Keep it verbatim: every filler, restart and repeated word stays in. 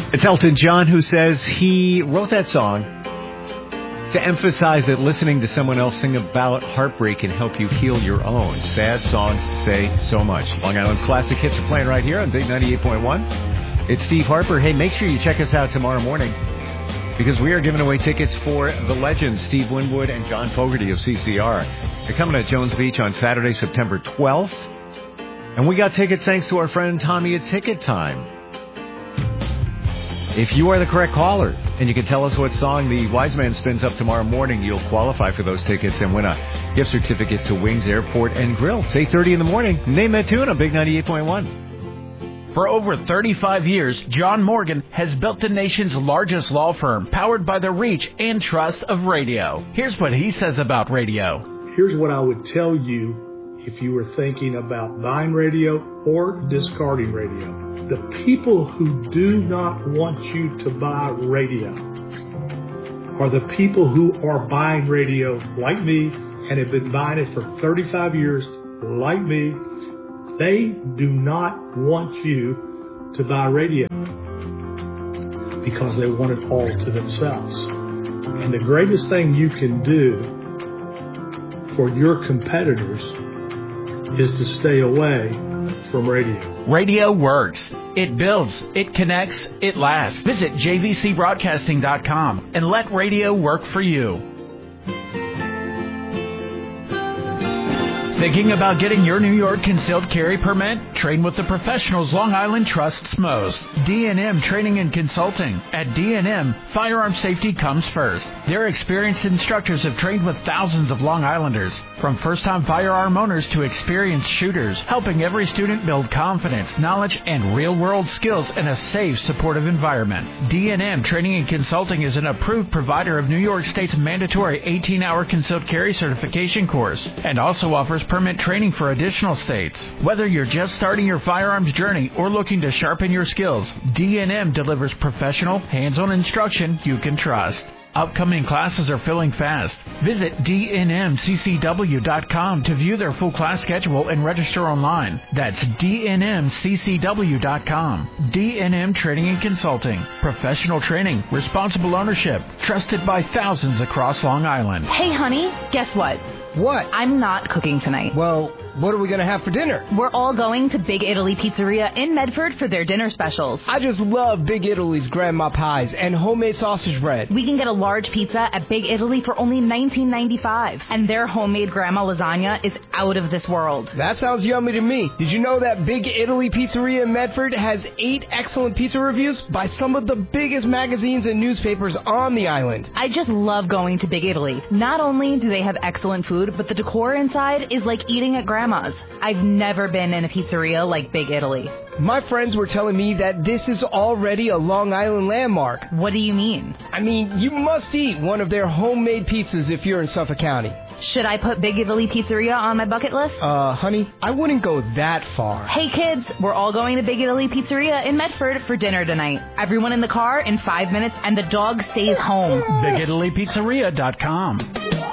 It's Elton John who says he wrote that song to emphasize that listening to someone else sing about heartbreak can help you heal your own. Sad songs say so much. Long Island's classic hits are playing right here on Big ninety-eight point one. It's Steve Harper. Hey, make sure you check us out tomorrow morning because we are giving away tickets for the legends Steve Winwood and John Fogerty of C C R. They're coming to Jones Beach on Saturday, September twelfth. And we got tickets thanks to our friend Tommy at Ticket Time. If you are the correct caller and you can tell us what song the Wise Man spins up tomorrow morning, you'll qualify for those tickets and win a gift certificate to Wings Airport and Grill. It's eight thirty in the morning. Name that tune on Big ninety-eight point one. For over thirty-five years, John Morgan has built the nation's largest law firm, powered by the reach and trust of radio. Here's what he says about radio. Here's what I would tell you if you were thinking about buying radio or discarding radio. The people who do not want you to buy radio are the people who are buying radio like me and have been buying it for thirty-five years like me. They do not want you to buy radio because they want it all to themselves. And the greatest thing you can do for your competitors is to stay away from radio. Radio works. It builds. It connects. It lasts. Visit J V C broadcasting dot com and let radio work for you. Thinking about getting your New York concealed carry permit? Train with the professionals Long Island trusts most. D and M Training and Consulting. At D and M, firearm safety comes first. Their experienced instructors have trained with thousands of Long Islanders, from first-time firearm owners to experienced shooters, helping every student build confidence, knowledge, and real-world skills in a safe, supportive environment. D and M Training and Consulting is an approved provider of New York State's mandatory eighteen-hour concealed carry certification course and also offers permit training for additional states. Whether you're just starting your firearms journey or looking to sharpen your skills, D and M delivers professional, hands-on instruction you can trust. Upcoming classes are filling fast. Visit D N M C C W dot com to view their full class schedule and register online. That's D N M C C W dot com. D N M Training and Consulting. Professional training, responsible ownership, trusted by thousands across Long Island. Hey, honey, guess what? What? I'm not cooking tonight. Well, what are we going to have for dinner? We're all going to Big Italy Pizzeria in Medford for their dinner specials. I just love Big Italy's grandma pies and homemade sausage bread. We can get a large pizza at Big Italy for only nineteen ninety-five, and their homemade grandma lasagna is out of this world. That sounds yummy to me. Did you know that Big Italy Pizzeria in Medford has eight excellent pizza reviews by some of the biggest magazines and newspapers on the island? I just love going to Big Italy. Not only do they have excellent food, but the decor inside is like eating at grandma's. I've never been in a pizzeria like Big Italy. My friends were telling me that this is already a Long Island landmark. What do you mean? I mean, you must eat one of their homemade pizzas if you're in Suffolk County. Should I put Big Italy Pizzeria on my bucket list? Uh, honey, I wouldn't go that far. Hey, kids, we're all going to Big Italy Pizzeria in Medford for dinner tonight. Everyone in the car in five minutes, and the dog stays home. Big Italy Pizzeria dot com.